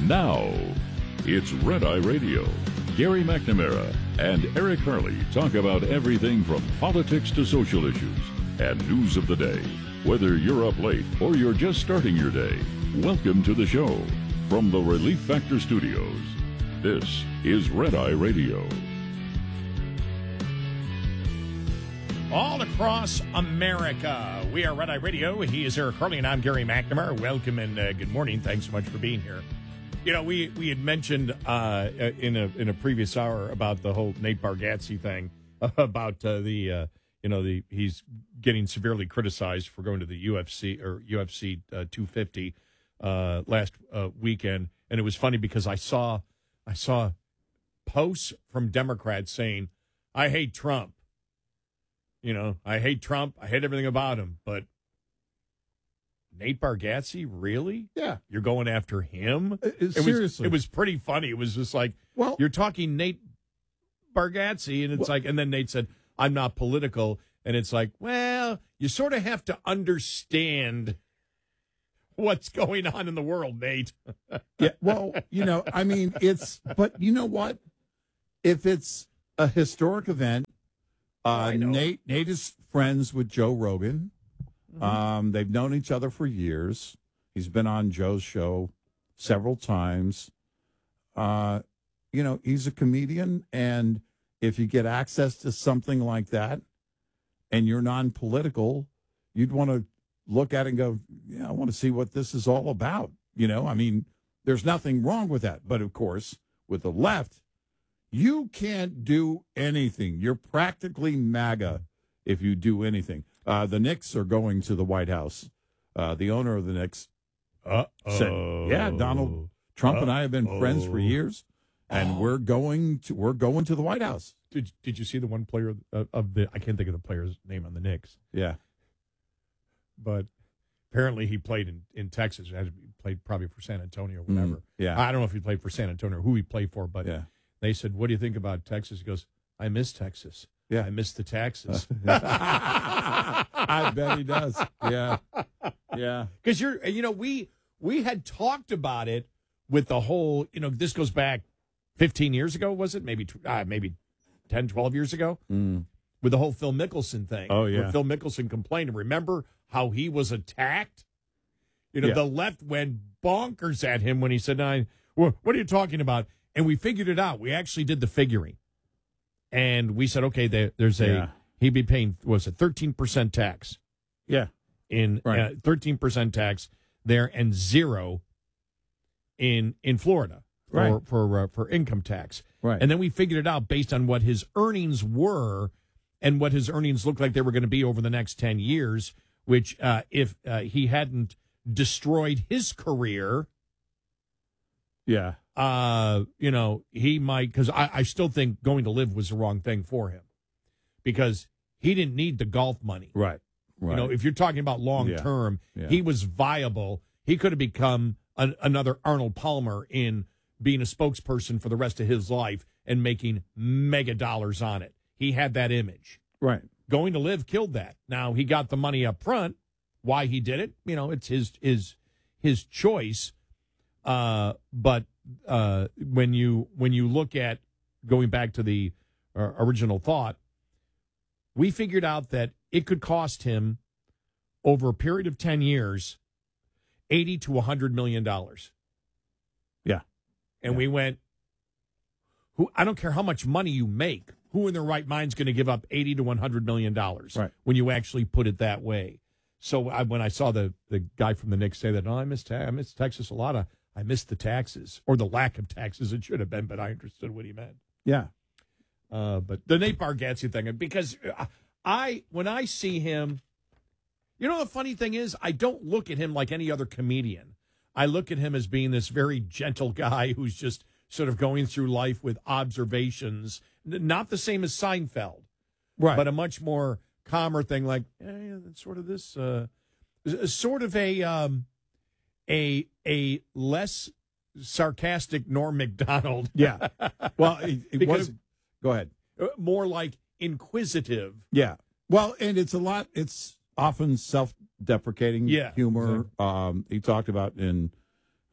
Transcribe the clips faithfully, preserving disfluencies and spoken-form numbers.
Now, it's Red Eye Radio. Gary McNamara and Eric Harley talk about everything from politics to social issues and news of the day. Whether you're up late or you're just starting your day, welcome to the show. From the Relief Factor Studios, this is Red Eye Radio. All across America, we are Red Eye Radio. He is Eric Harley, and I'm Gary McNamara. Welcome and uh, good morning. Thanks so much for being here. You know, we, we had mentioned uh, in a in a previous hour about the whole Nate Bargatze thing, about uh, the uh, you know the he's getting severely criticized for going to the U F C or U F C uh, two fifty uh, last uh, weekend, and it was funny because I saw I saw posts from Democrats saying, "I hate Trump." You know, I hate Trump. I hate everything about him. But Nate Bargatze, really? Yeah. You're going after him? Uh, it seriously. Was, it was pretty funny. It was just like, well, you're talking Nate Bargatze, and it's well, like, and then Nate said, I'm not political. And it's like, well, you sort of have to understand what's going on in the world, Nate. yeah, well, you know, I mean, it's, but you know what? If it's a historic event, Uh, Nate Nate is friends with Joe Rogan. Mm-hmm. Um, they've known each other for years. He's been on Joe's show several times. Uh, you know, he's a comedian, and if you get access to something like that and you're non-political, you'd want to look at it and go, yeah, I want to see what this is all about. You know, I mean, there's nothing wrong with that. But, of course, with the left, you can't do anything. You're practically MAGA if you do anything. Uh, the Knicks are going to the White House. Uh, the owner of the Knicks Uh-oh. said, yeah, Donald Trump Uh-oh. and I have been friends for years, and oh. we're going to we're going to the White House. Did Did you see the one player of, of the, I can't think of the player's name on the Knicks. Yeah. But apparently he played in, in Texas. He played probably for San Antonio or whatever. Mm, yeah. I don't know if he played for San Antonio or who he played for, but yeah. They said, what do you think about Texas? He goes, I miss Texas. Yeah. I miss the taxes. I bet he does. Yeah. Yeah. Because you're, you know, we we had talked about it with the whole, you know, this goes back fifteen years ago, was it? Maybe uh, maybe ten, twelve years ago? Mm. With the whole Phil Mickelson thing. Oh, yeah. Where Phil Mickelson complained. And remember how he was attacked? You know, yeah. the left went bonkers at him when he said, I, well, what are you talking about? And we figured it out. We actually did the figuring. And we said, okay, there, there's a, yeah. he'd be paying, was it thirteen percent tax? Yeah. In right. uh, thirteen percent tax there and zero in in Florida for right. for, uh, for income tax. Right. And then we figured it out based on what his earnings were and what his earnings looked like they were going to be over the next ten years, which uh, if uh, he hadn't destroyed his career. Yeah. Uh, you know, he might, because I, I still think going to live was the wrong thing for him because he didn't need the golf money. Right. Right. You know, if you're talking about long yeah. term, yeah. he was viable. He could have become an, another Arnold Palmer in being a spokesperson for the rest of his life and making mega dollars on it. He had that image. Right. Going to live killed that. Now, he got the money up front. Why he did it, you know, it's his his his choice. Uh, but uh, when you when you look at going back to the uh, original thought, we figured out that it could cost him over a period of ten years, eighty to a hundred million dollars. Yeah, and yeah. we went. Who I don't care how much money you make. Who in their right mind is going to give up eighty to one hundred million dollars right. when you actually put it that way? So I, when I saw the the guy from the Knicks say that, oh, I miss ta- I miss Texas a lot. Of, I missed the taxes or the lack of taxes. It should have been, but I understood what he meant. Yeah. Uh, but the Nate Bargatze thing, because I, when I see him, you know, the funny thing is, I don't look at him like any other comedian. I look at him as being this very gentle guy who's just sort of going through life with observations, not the same as Seinfeld, right? But a much more calmer thing, like eh, yeah, that's sort of this, uh, sort of a. Um, A a less sarcastic Norm Macdonald. Yeah. Well, it, it because was. Go ahead. More like inquisitive. Yeah. Well, and it's a lot. It's often self-deprecating yeah, humor. exactly. Um, he talked about in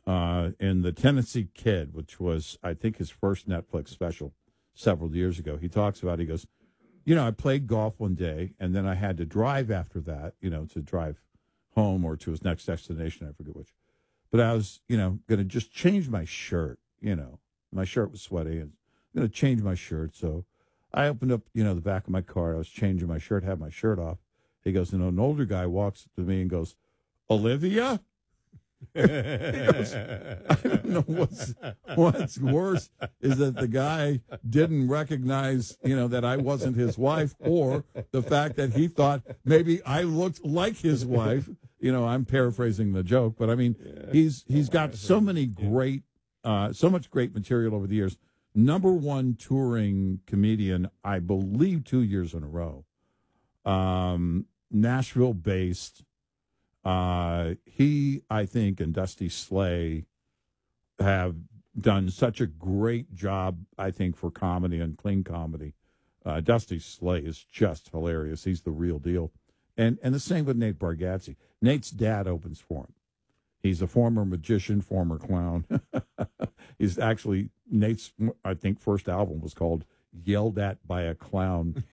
uh, in The Tennessee Kid, which was, I think, his first Netflix special several years ago. He talks about, he goes, you know, I played golf one day, and then I had to drive after that, you know, to drive home or to his next destination. I forget which. But I was, you know, going to just change my shirt, you know. My shirt was sweaty, and I'm going to change my shirt. So I opened up, you know, the back of my car. I was changing my shirt, had my shirt off. He goes, and an older guy walks up to me and goes, Olivia? He goes, I don't know what's, what's worse is that the guy didn't recognize, you know, that I wasn't his wife, or the fact that he thought maybe I looked like his wife. You know, I'm paraphrasing the joke, but I mean, he's he's got so many great, uh, so much great material over the years. Number one touring comedian, I believe, two years in a row. Um, Nashville-based. Uh, he, I think, and Dusty Slay have done such a great job, I think, for comedy and clean comedy. Uh, Dusty Slay is just hilarious. He's the real deal. And and the same with Nate Bargatze. Nate's dad opens for him. He's a former magician, former clown. He's actually, Nate's, I think, first album was called Yelled At by a Clown.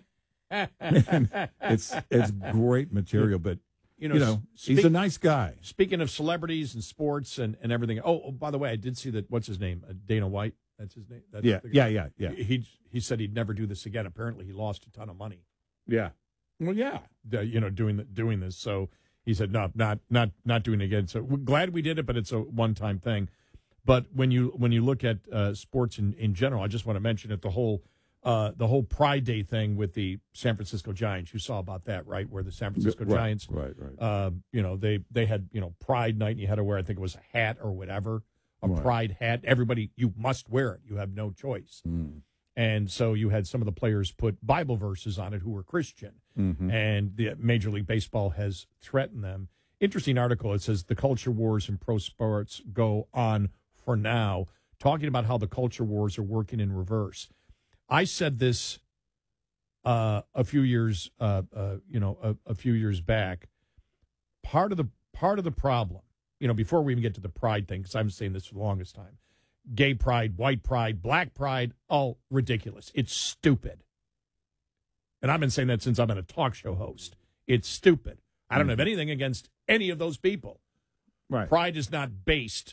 it's it's great material, but You know, you know speak, he's a nice guy. Speaking of celebrities and sports and, and everything. Oh, oh, by the way, I did see that. What's his name? Uh, Dana White. That's his name. That's yeah, yeah, yeah, yeah. He he said he'd never do this again. Apparently, he lost a ton of money. Yeah. Well, yeah. Uh, you know, doing the, doing this. So he said, no, not not not doing it again. So we're glad we did it, but it's a one time thing. But when you when you look at uh, sports in, in general, I just want to mention it. The whole. Uh, the whole Pride Day thing with the San Francisco Giants, you saw about that, right? Where the San Francisco right, Giants, right, right. Uh, you know, they they had you know Pride Night, and you had to wear, I think it was a hat or whatever, a right. Pride hat. Everybody, you must wear it. You have no choice. Mm. And so you had some of the players put Bible verses on it who were Christian, mm-hmm. and the Major League Baseball has threatened them. Interesting article. It says the culture wars in pro sports go on for now, talking about how the culture wars are working in reverse. I said this uh, a few years, uh, uh, you know, a, a few years back. Part of the part of the problem, you know, before we even get to the pride thing, because I've been saying this for the longest time, gay pride, white pride, black pride, all ridiculous. It's stupid, and I've been saying that since I've been a talk show host. It's stupid. I don't mm-hmm. have anything against any of those people. Right. Pride is not based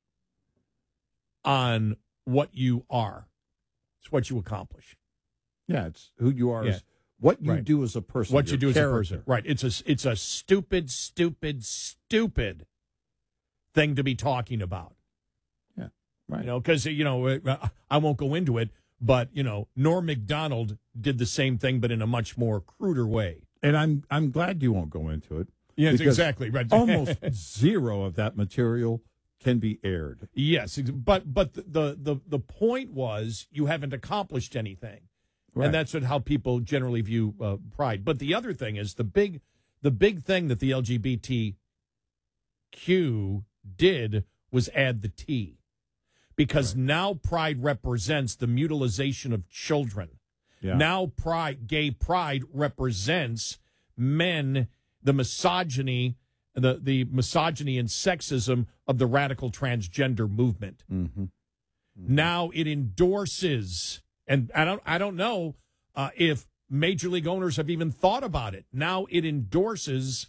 on what you are. It's what you accomplish. Yeah, it's who you are. Yeah. As, what you right. do as a person. What you do character. as a person. Right. It's a, it's a stupid, stupid, stupid thing to be talking about. Yeah, right. You know, because, you know, I won't go into it, but, you know, Norm Macdonald did the same thing, but in a much more cruder way. And I'm I'm glad you won't go into it. Yes, exactly. Right. Almost zero of that material can be aired. Yes, but but the the the point was you haven't accomplished anything, right. And that's what, how people generally view uh, pride. But the other thing is the big the big thing that the L G B T Q did was add the T, because right. now pride represents the mutilization of children. Yeah. Now pride, gay pride represents men, the misogyny. The, the misogyny and sexism of the radical transgender movement. Mm-hmm. Mm-hmm. Now it endorses, and I don't I don't know uh, if major league owners have even thought about it. Now it endorses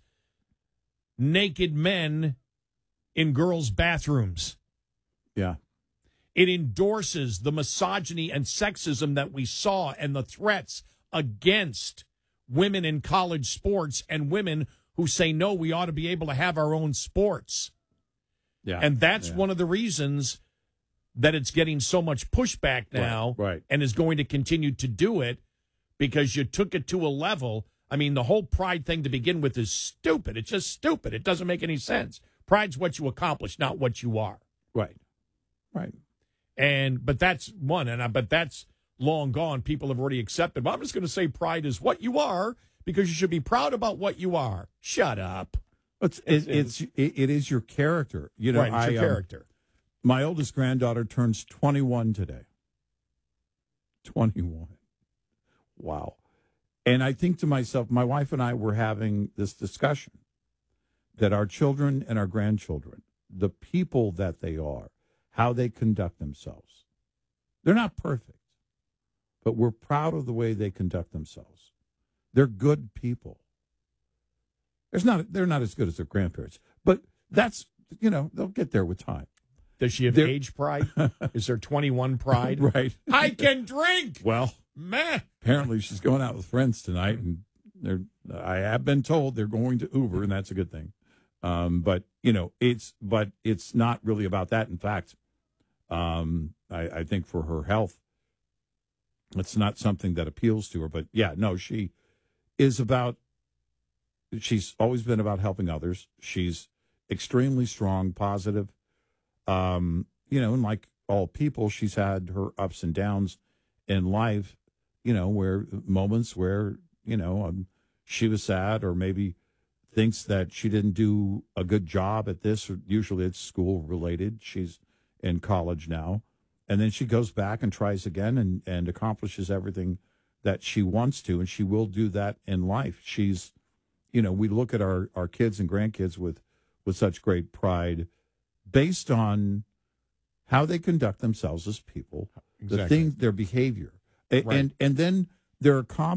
naked men in girls' bathrooms. Yeah. It endorses the misogyny and sexism that we saw and the threats against women in college sports and women who say, no, we ought to be able to have our own sports. Yeah. And that's yeah. one of the reasons that it's getting so much pushback now right, right. and is going to continue to do it, because you took it to a level. I mean, the whole pride thing to begin with is stupid. It's just stupid. It doesn't make any sense. Pride's what you accomplish, not what you are. Right. Right. And but that's one, and I, but that's long gone. People have already accepted. Well, I'm just going to say pride is what you are, because you should be proud about what you are. Shut up. It's it, it's it, it is your character. You know, right, it's I, your character. Um, my oldest granddaughter turns twenty-one today. twenty-one. Wow. And I think to myself, my wife and I were having this discussion that our children and our grandchildren the people that they are, how they conduct themselves. They're not perfect, but we're proud of the way they conduct themselves. They're good people. There's not, they're not as good as their grandparents, but that's, you know, they'll get there with time. Does she have They're- age pride? Is there twenty-one pride? Right. I can drink. Well, Meh. apparently she's going out with friends tonight, and they're, I have been told they're going to Uber, and that's a good thing. Um, but, you know, it's, but it's not really about that. In fact, um, I, I think for her health, it's not something that appeals to her. But yeah, no, she is about, she's always been about helping others. She's extremely strong, positive. Um, you know, and like all people, she's had her ups and downs in life, you know, where moments where, you know, um, she was sad or maybe thinks that she didn't do a good job at this. Or usually it's school related. She's in college now. And then she goes back and tries again and, and accomplishes everything that she wants to. And she will do that in life. She's, you know, we look at our, our kids and grandkids with, with such great pride based on how they conduct themselves as people, Exactly. the things, their behavior. A- Right. And, and then their accomplishments.